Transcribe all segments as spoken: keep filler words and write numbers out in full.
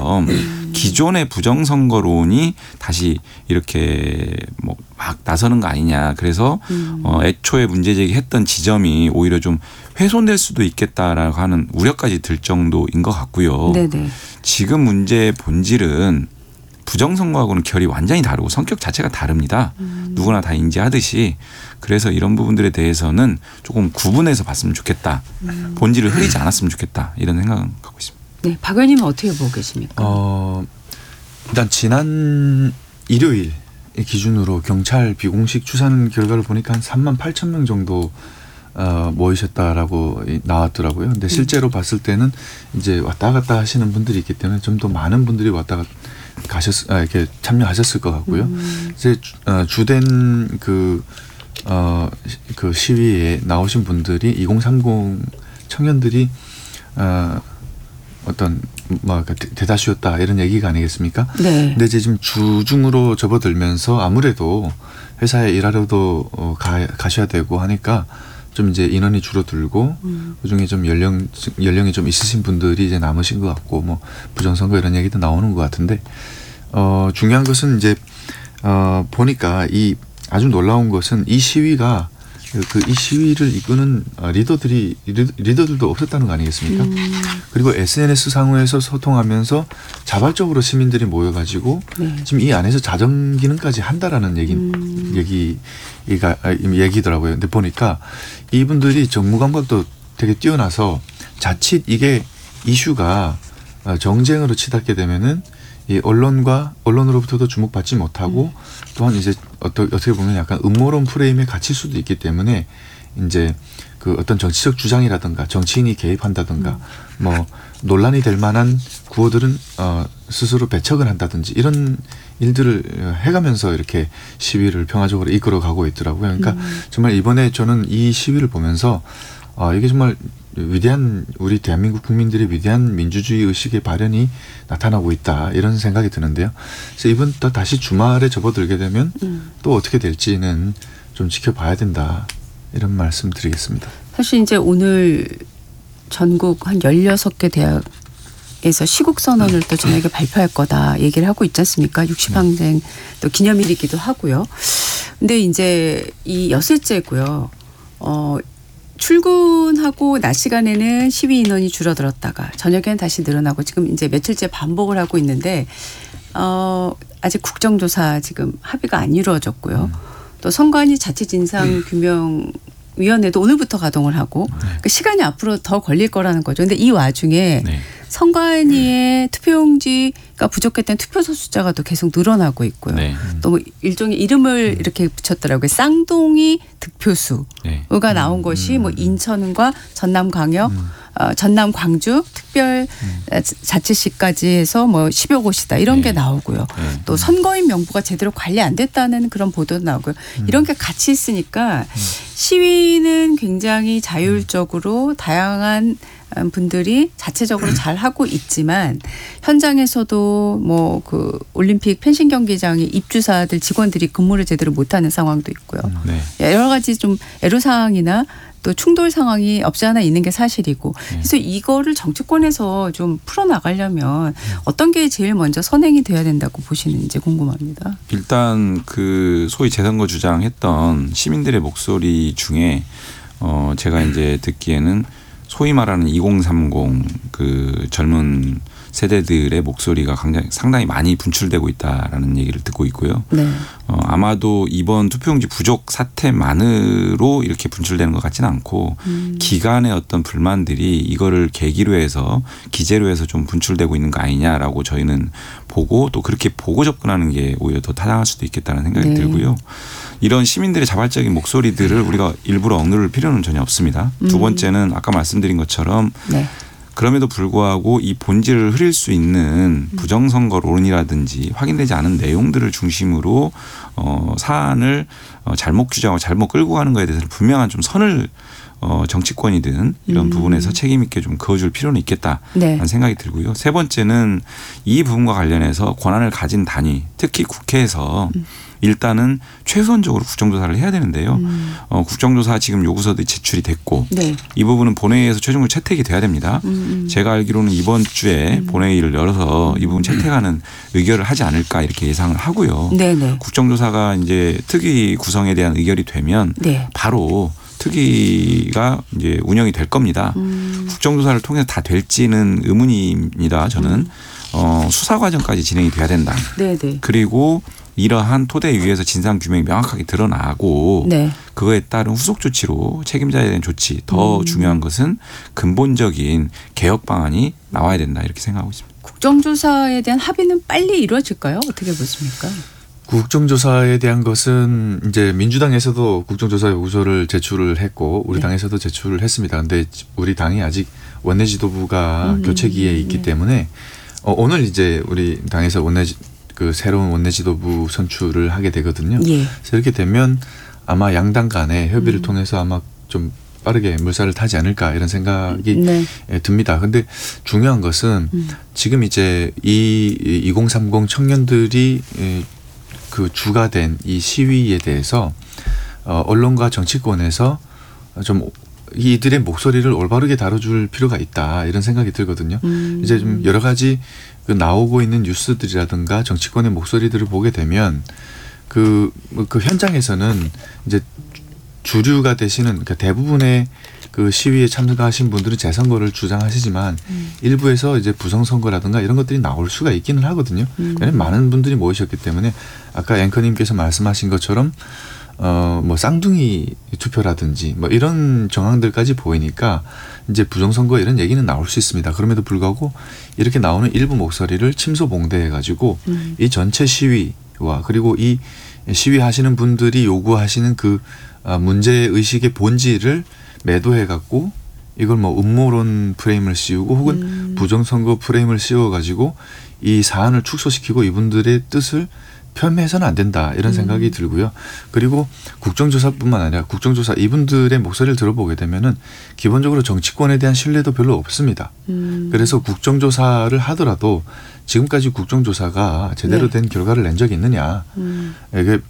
것처럼 기존의 부정선거론이 다시 이렇게 뭐 막 나서는 거 아니냐. 그래서 음. 어, 애초에 문제제기했던 지점이 오히려 좀 훼손될 수도 있겠다라고 하는 우려까지 들 정도인 것 같고요. 네네. 지금 문제의 본질은 부정선거하고는 결이 완전히 다르고 성격 자체가 다릅니다. 음. 누구나 다 인지하듯이. 그래서 이런 부분들에 대해서는 조금 구분해서 봤으면 좋겠다. 음. 본질을 본질을 흐리지 않았으면 좋겠다. 이런 생각은 갖고 있습니다. 네, 박 의원님은 어떻게 보고 계십니까? 어, 일단 지난 일요일 기준으로 경찰 비공식 추산 결과를 보니까 한 삼만 팔천 명 정도 어, 모이셨다라고 나왔더라고요. 근데 실제로 음. 봤을 때는 이제 왔다 갔다 하시는 분들이 있기 때문에 좀 더 많은 분들이 왔다 갔다 가셨, 아, 이렇게 참여하셨을 것 같고요. 음. 이제 주, 어, 주된 그, 어, 그 시위에 나오신 분들이 이공삼공 청년들이 어, 어떤 뭐 대다수였다 이런 얘기가 아니겠습니까? 네. 근데 이제 지금 주중으로 접어들면서 아무래도 회사에 일하러도 어, 가, 가셔야 되고 하니까 좀 이제 인원이 줄어들고 음. 그중에 좀 연령 연령이 좀 있으신 분들이 이제 남으신 것 같고 뭐 부정선거 이런 얘기도 나오는 것 같은데 어, 중요한 것은 이제 어, 보니까 이 아주 놀라운 것은 이 시위가 그 이 시위를 이끄는 리더들이 리더들도 없었다는 거 아니겠습니까? 음. 그리고 에스엔에스 상호에서 소통하면서 자발적으로 시민들이 모여가지고 네. 지금 이 안에서 자정 기능까지 한다라는 얘기 음. 얘기가 얘기더라고요. 근데 보니까 이분들이 정무 감각도 되게 뛰어나서 자칫 이게 이슈가 정쟁으로 치닫게 되면은 이 언론과 언론으로부터도 주목받지 못하고 음. 또한 이제 어떻게, 어떻게 보면 약간 음모론 프레임에 갇힐 수도 있기 때문에 이제 그 어떤 정치적 주장이라든가 정치인이 개입한다든가 음. 뭐 논란이 될 만한 구호들은 어, 스스로 배척을 한다든지 이런 일들을 해가면서 이렇게 시위를 평화적으로 이끌어가고 있더라고요. 그러니까 음. 정말 이번에 저는 이 시위를 보면서 아, 이게 정말 위대한 우리 대한민국 국민들의 위대한 민주주의 의식의 발현이 나타나고 있다 이런 생각이 드는데요. 그래서 이번 또 다시 주말에 접어들게 되면 음. 또 어떻게 될지는 좀 지켜봐야 된다 이런 말씀 드리겠습니다. 사실 이제 오늘 전국 한 열여섯 개 대학에서 시국 선언을 또 저녁에 발표할 거다 얘기를 하고 있지 않습니까? 육십 항쟁 또 기념일이기도 하고요. 근데 이제 이 엿새째고요. 어. 출근하고 낮 시간에는 시위 인원이 줄어들었다가 저녁에는 다시 늘어나고 지금 이제 며칠째 반복을 하고 있는데 어, 아직 국정조사 지금 합의가 안 이루어졌고요. 음. 또 선관위 자체진상규명위원회도 오늘부터 가동을 하고 네. 그러니까 시간이 앞으로 더 걸릴 거라는 거죠. 그런데 이 와중에 네. 선관위의 네. 투표용지가 부족했던 투표소 숫자가 또 계속 늘어나고 있고요. 네. 또 뭐 일종의 이름을 음. 이렇게 붙였더라고요. 쌍둥이 득표수가 네. 나온 음. 것이 뭐 인천과 전남 광역, 음. 어, 전남 광주 특별 음. 자치시까지 해서 뭐 십여 곳이다 이런 네. 게 나오고요. 네. 또 선거인 명부가 제대로 관리 안 됐다는 그런 보도도 나오고요. 음. 이런 게 같이 있으니까 음. 시위는 굉장히 자율적으로 다양한 분들이 자체적으로 잘 하고 있지만 현장에서도 뭐 그 올림픽 펜싱 경기장에 입주사들 직원들이 근무를 제대로 못하는 상황도 있고요. 네. 여러 가지 좀 애로사항이나 또 충돌 상황이 없지 않아 있는 게 사실이고 네. 그래서 이거를 정치권에서 좀 풀어나가려면 어떤 게 제일 먼저 선행이 돼야 된다고 보시는지 궁금합니다. 일단 그 소위 재선거 주장했던 시민들의 목소리 중에 어 제가 이제 듣기에는 소위 말하는 이공삼공 그 젊은 세대들의 목소리가 굉장히 상당히 많이 분출되고 있다라는 얘기를 듣고 있고요. 네. 어, 아마도 이번 투표용지 부족 사태만으로 이렇게 분출되는 것 같지는 않고 음. 기간의 어떤 불만들이 이거를 계기로 해서 기제로 해서 좀 분출되고 있는 거 아니냐라고 저희는 보고 또 그렇게 보고 접근하는 게 오히려 더 타당할 수도 있겠다는 생각이 네. 들고요. 이런 시민들의 자발적인 목소리들을 우리가 일부러 억누를 필요는 전혀 없습니다. 음. 두 번째는 아까 말씀드린 것처럼 네. 그럼에도 불구하고 이 본질을 흐릴 수 있는 부정선거론이라든지 확인되지 않은 내용들을 중심으로 어, 사안을 어, 잘못 규정하고 잘못 끌고 가는 것에 대해서는 분명한 좀 선을 어, 정치권이든 이런 음. 부분에서 책임 있게 좀 그어줄 필요는 있겠다라는 네. 생각이 들고요. 세 번째는 이 부분과 관련해서 권한을 가진 단위, 특히 국회에서 음. 일단은 최우선적으로 국정조사를 해야 되는데요. 음. 어, 국정조사 지금 요구서도 제출이 됐고 네. 이 부분은 본회의에서 최종적으로 채택이 돼야 됩니다. 음. 제가 알기로는 이번 주에 음. 본회의를 열어서 이 부분 채택하는 의결을 하지 않을까 이렇게 예상을 하고요. 네네. 국정조사가 이제 특위 구성에 대한 의결이 되면 네. 바로 특위가 이제 운영이 될 겁니다. 음. 국정조사를 통해서 다 될지는 의문입니다. 저는 음. 어, 수사 과정까지 진행이 돼야 된다. 네네. 그리고 이러한 토대 위에서 진상 규명이 명확하게 드러나고 네. 그거에 따른 후속 조치로 책임자에 대한 조치 더 음. 중요한 것은 근본적인 개혁 방안이 나와야 된다 이렇게 생각하고 있습니다. 국정조사에 대한 합의는 빨리 이루어질까요? 어떻게 보십니까? 국정조사에 대한 것은 이제 민주당에서도 국정조사 요구서를 제출을 했고 우리 네. 당에서도 제출을 했습니다. 그런데 우리 당이 아직 원내 지도부가 음. 교체기에 있기 네. 때문에 어, 오늘 이제 우리 당에서 원내 그 새로운 원내 지도부 선출을 하게 되거든요. 예. 그래서 이렇게 되면 아마 양당 간의 협의를 음. 통해서 아마 좀 빠르게 물살을 타지 않을까 이런 생각이 네. 듭니다. 그런데 중요한 것은 음. 지금 이제 이 이공삼공 청년들이 그 주가 된 이 시위에 대해서 어, 언론과 정치권에서 좀 이들의 목소리를 올바르게 다뤄줄 필요가 있다 이런 생각이 들거든요. 음. 이제 좀 여러 가지 그 나오고 있는 뉴스들이라든가 정치권의 목소리들을 보게 되면 그, 그 현장에서는 이제 주류가 되시는 그러니까 대부분의 그 시위에 참가하신 분들은 재선거를 주장하시지만 음. 일부에서 이제 부정선거라든가 이런 것들이 나올 수가 있기는 하거든요. 음. 왜냐하면 많은 분들이 모이셨기 때문에 아까 앵커님께서 말씀하신 것처럼 어, 뭐 쌍둥이 투표라든지 뭐 이런 정황들까지 보이니까 이제 부정선거 이런 얘기는 나올 수 있습니다. 그럼에도 불구하고 이렇게 나오는 일부 목소리를 침소봉대해 가지고 음. 이 전체 시위와 그리고 이 시위하시는 분들이 요구하시는 그 문제의식의 본질을 매도해 갖고 이걸 뭐 음모론 프레임을 씌우고 혹은 음. 부정선거 프레임을 씌워 가지고 이 사안을 축소시키고 이분들의 뜻을 폄훼해서는 안 된다 이런 생각이 음. 들고요. 그리고 국정조사뿐만 아니라 국정조사 이분들의 목소리를 들어보게 되면은 기본적으로 정치권에 대한 신뢰도 별로 없습니다. 음. 그래서 국정조사를 하더라도 지금까지 국정조사가 제대로 된 네. 결과를 낸 적이 있느냐. 음. 이게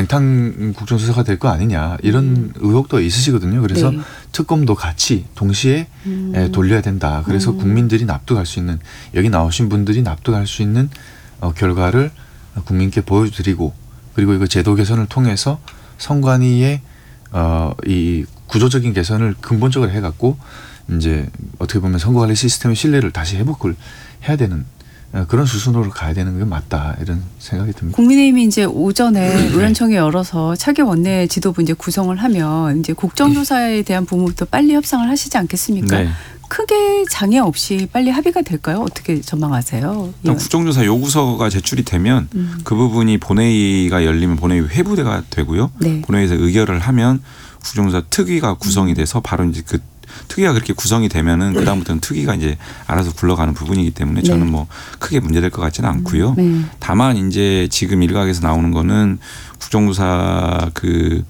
맹탕 국정조사가 될 거 아니냐 이런 음. 의혹도 있으시거든요. 그래서 네. 특검도 같이 동시에 음. 돌려야 된다. 그래서 음. 국민들이 납득할 수 있는 여기 나오신 분들이 납득할 수 있는 어, 결과를 국민께 보여드리고 그리고 이거 제도 개선을 통해서 선관위의 어, 이 구조적인 개선을 근본적으로 해갖고 이제 어떻게 보면 선거관리 시스템의 신뢰를 다시 회복을 해야 되는 그런 수순으로 가야 되는 게 맞다 이런 생각이 듭니다. 국민의힘이 이제 오전에 네. 의원총회 열어서 차기 원내 지도부 이제 구성을 하면 이제 국정조사에 대한 부분부터 빨리 협상을 하시지 않겠습니까? 네. 크게 장애 없이 빨리 합의가 될까요? 어떻게 전망하세요? 일단 국정조사 요구서가 제출이 되면 음. 그 부분이 본회의가 열리면 본회의 회부가 되고요. 네. 본회의에서 의결을 하면 국정조사 특위가 구성이 돼서 바로 이제 그 특위가 그렇게 구성이 되면은 그 다음부터는 특위가 이제 알아서 굴러가는 부분이기 때문에 저는 네. 뭐 크게 문제될 것 같지는 않고요. 네. 다만 이제 지금 일각에서 나오는 거는 국정조사 그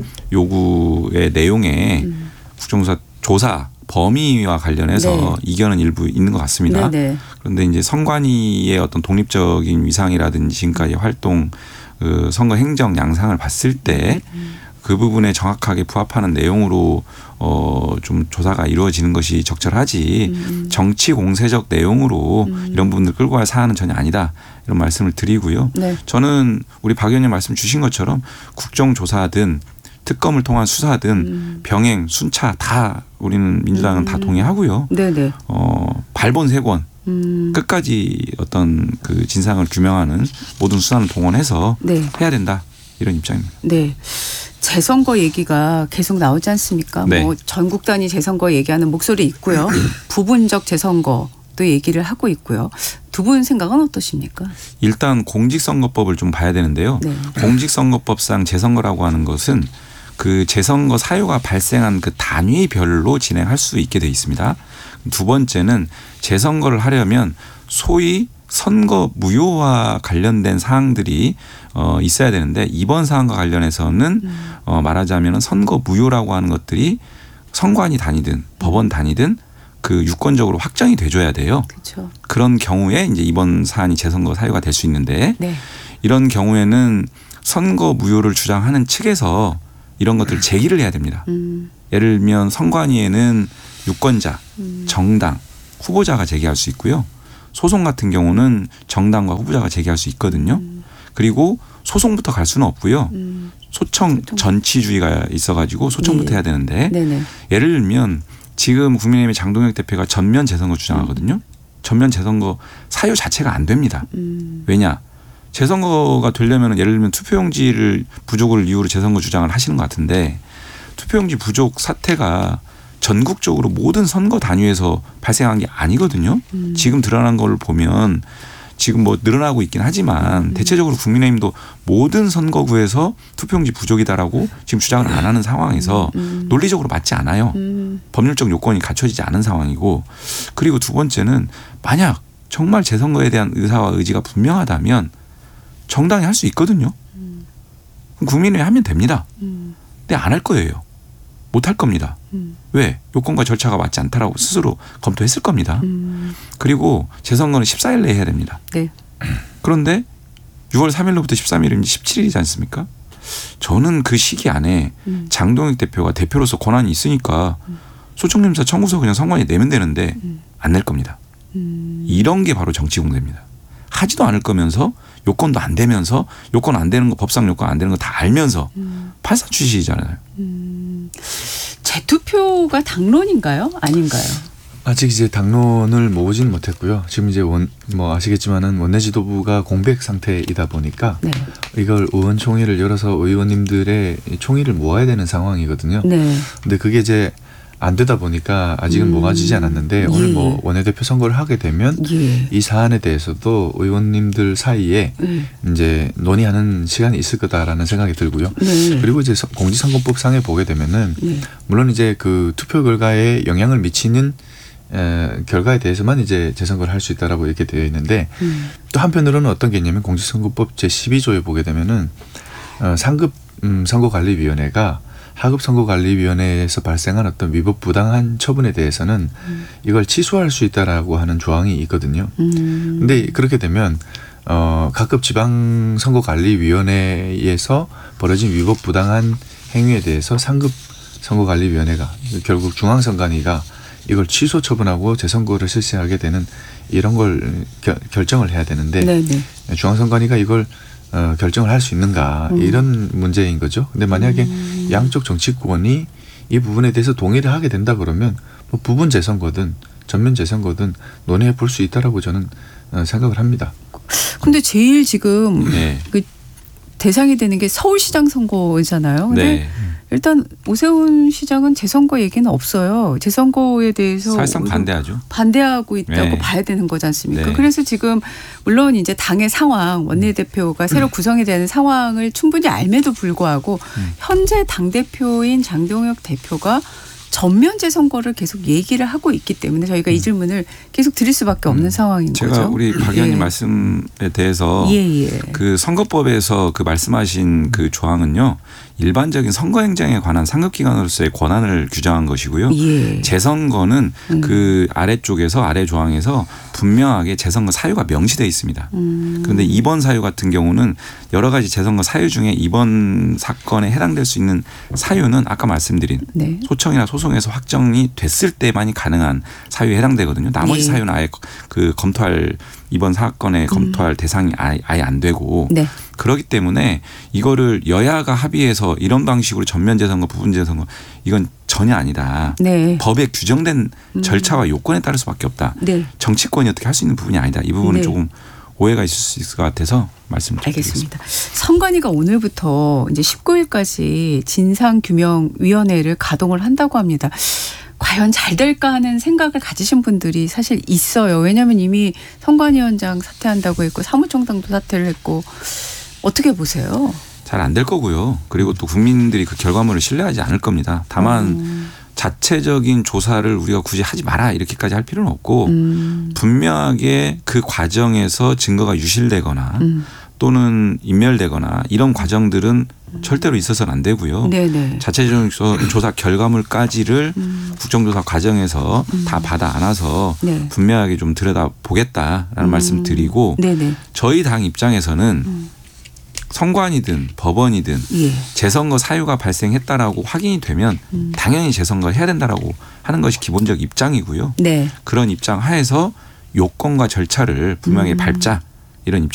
요구의 내용에 음. 국정조사 조사 범위와 관련해서 네. 이견은 일부 있는 것 같습니다. 네, 네. 그런데 이제 선관위의 어떤 독립적인 위상이라든지 지금까지 활동 그 선거 행정 양상을 봤을 때 그 부분에 정확하게 부합하는 내용으로 어 좀 조사가 이루어지는 것이 적절하지 음. 정치 공세적 내용으로 음. 이런 부분들 끌고 갈 사안은 전혀 아니다 이런 말씀을 드리고요. 네. 저는 우리 박 의원님 말씀 주신 것처럼 국정조사든 특검을 통한 수사든 음. 병행, 순차 다 우리는 민주당은 음. 다 동의하고요. 네네. 어, 발본색원 음. 끝까지 어떤 그 진상을 규명하는 모든 수단을 동원해서 네. 해야 된다 이런 입장입니다. 네. 재선거 얘기가 계속 나오지 않습니까? 네. 뭐 전국 단위 재선거 얘기하는 목소리 있고요. 부분적 재선거도 얘기를 하고 있고요. 두 분 생각은 어떠십니까? 일단 공직선거법을 좀 봐야 되는데요. 네. 공직선거법상 재선거라고 하는 것은 그 재선거 사유가 발생한 그 단위별로 진행할 수 있게 돼 있습니다. 두 번째는 재선거를 하려면 소위 선거 무효와 관련된 사항들이 어 있어야 되는데 이번 사항과 관련해서는 음. 어 말하자면 선거 무효라고 하는 것들이 선관위 단위든 음. 법원 단위든 그 유권적으로 확정이 돼줘야 돼요. 그렇죠. 그런 경우에 이제 이번 사안이 재선거 사유가 될 수 있는데 네. 이런 경우에는 선거 무효를 주장하는 측에서 이런 것들을 제기를 해야 됩니다. 음. 예를 들면 선관위에는 유권자, 음. 정당, 후보자가 제기할 수 있고요. 소송 같은 경우는 정당과 후보자가 제기할 수 있거든요. 음. 그리고 소송부터 갈 수는 없고요. 음. 소청, 소청 전치주의가 있어가지고 소청부터 네. 해야 되는데 네네. 예를 들면 지금 국민의힘의 장동혁 대표가 전면 재선거 주장하거든요. 음. 전면 재선거 사유 자체가 안 됩니다. 음. 왜냐? 재선거가 되려면 예를 들면 투표용지를 부족을 이유로 재선거 주장을 하시는 것 같은데 투표용지 부족 사태가 전국적으로 모든 선거 단위에서 발생한 게 아니거든요. 음. 지금 드러난 걸 보면 지금 뭐 늘어나고 있긴 하지만 음. 대체적으로 국민의힘도 모든 선거구에서 투표용지 부족이다라고 지금 주장을 안 하는 상황에서 음. 논리적으로 맞지 않아요. 음. 법률적 요건이 갖춰지지 않은 상황이고 그리고 두 번째는 만약 정말 재선거에 대한 의사와 의지가 분명하다면 정당이 할 수 있거든요. 음. 그럼 국민의힘이 하면 됩니다. 음. 근데 안 할 거예요. 못 할 겁니다. 음. 왜? 요건과 절차가 맞지 않다라고 스스로 검토했을 겁니다. 음. 그리고 재선거는 십사 일 내에 해야 됩니다. 네. 그런데 유월 삼일로부터 십삼 일이면 십칠 일이지 않습니까? 저는 그 시기 안에 음. 장동혁 대표가 대표로서 권한이 있으니까 음. 소청심사 청구서 그냥 선관위에 내면 되는데 음. 안 낼 겁니다. 음. 이런 게 바로 정치 공세입니다. 하지도 않을 거면서 요건도 안 되면서 요건 안 되는 거 법상 요건 안 되는 거 다 알면서 음. 팔사 출시잖아요. 음. 재투표가 당론인가요? 아닌가요? 아직 이제 당론을 모으지는 못했고요. 지금 이제 원, 뭐 아시겠지만은 원내 지도부가 공백 상태이다 보니까 네. 이걸 의원총회를 열어서 의원님들의 총의를 모아야 되는 상황이거든요. 네. 근데 그게 이제 안 되다 보니까 아직은 음. 모아지지 않았는데 예. 오늘 뭐 원내대표 선거를 하게 되면 예. 이 사안에 대해서도 의원님들 사이에 예. 이제 논의하는 시간이 있을 거다라는 생각이 들고요. 네. 그리고 이제 공직선거법상에 보게 되면은 네. 물론 이제 그 투표 결과에 영향을 미치는 에, 결과에 대해서만 이제 재선거를 할 수 있다라고 이렇게 되어 있는데 음. 또 한편으로는 어떤 게 있냐면 공직선거법 제십이 조에 보게 되면은 어, 상급 음, 선거관리위원회가 하급 선거관리위원회에서 발생한 어떤 위법 부당한 처분에 대해서는 음. 이걸 취소할 수 있다라고 하는 조항이 있거든요. 음. 근데 그렇게 되면 어, 각급 지방선거관리위원회에서 벌어진 위법 부당한 행위에 대해서 상급 선거관리위원회가 결국 중앙선관위가 이걸 취소 처분하고 재선거를 실시하게 되는 이런 걸 겨, 결정을 해야 되는데 네네. 중앙선관위가 이걸 어, 결정을 할 수 있는가 음. 이런 문제인 거죠. 근데 만약에 음. 양쪽 정치권이 이 부분에 대해서 동의를 하게 된다 그러면 뭐 부분 재선거든 전면 재선거든 논의해 볼 수 있다라고 저는 어, 생각을 합니다. 근데 제일 지금 네. 그 대상이 되는 게 서울시장 선거잖아요. 근데 네. 일단 오세훈 시장은 재선거 얘기는 없어요. 재선거에 대해서 사실상 반대하죠. 반대하고 있다고 네. 봐야 되는 거지 않습니까? 네. 그래서 지금 물론 이제 당의 상황, 원내대표가 새로 구성이 되는 상황을 충분히 알매도 불구하고 음. 현재 당대표인 장동혁 대표가 전면 재선거를 계속 얘기를 하고 있기 때문에 저희가 음. 이 질문을 계속 드릴 수밖에 없는 음. 상황인 제가 거죠. 우리 박 의원님 예. 말씀에 대해서 예, 예. 그 선거법에서 그 말씀하신 그 조항은요. 일반적인 선거 행정에 관한 상급기관으로서의 권한을 규정한 것이고요. 예. 재선거는 음. 그 아래쪽에서 아래 조항에서 분명하게 재선거 사유가 명시되어 있습니다. 음. 그런데 이번 사유 같은 경우는 여러 가지 재선거 사유 중에 이번 사건에 해당될 수 있는 사유는 아까 말씀드린 네. 소청이나 소송에서 확정이 됐을 때만이 가능한 사유에 해당되거든요. 나머지 네. 사유는 아예 그 검토할 이번 사건에 검토할 음. 대상이 아예, 아예 안 되고 네. 그렇기 때문에 이거를 여야가 합의해서 이런 방식으로 전면 재선거, 부분 재선거 이건 전혀 아니다. 네. 법에 규정된 음. 절차와 요건에 따를 수밖에 없다. 네. 정치권이 어떻게 할 수 있는 부분이 아니다. 이 부분은 네. 조금 오해가 있을 수 있을 것 같아서 말씀을 드리겠습니다. 알겠습니다. 선관위가 오늘부터 이제 십구 일까지 진상규명위원회를 가동을 한다고 합니다. 과연 잘 될까 하는 생각을 가지신 분들이 사실 있어요. 왜냐하면 이미 선관위원장 사퇴한다고 했고 사무총장도 사퇴를 했고 어떻게 보세요? 잘 안 될 거고요. 그리고 또 국민들이 그 결과물을 신뢰하지 않을 겁니다. 다만 음. 자체적인 조사를 우리가 굳이 하지 마라 이렇게까지 할 필요는 없고 음. 분명하게 그 과정에서 증거가 유실되거나 음. 또는 인멸되거나 이런 과정들은 절대로 있어서는 안 되고요. 네네. 자체적 조사 결과물까지를 음. 국정조사 과정에서 음. 다 받아 안아서 네. 분명하게 좀 들여다보겠다라는 음. 말씀 드리고 네네. 저희 당 입장에서는 음. 선관위든 법원이든 예. 재선거 사유가 발생했다라고 확인이 되면 음. 당연히 재선거를 해야 된다라고 하는 것이 기본적 입장이고요. 네. 그런 입장 하에서 요건과 절차를 분명히 음. 밟자 이런 입장.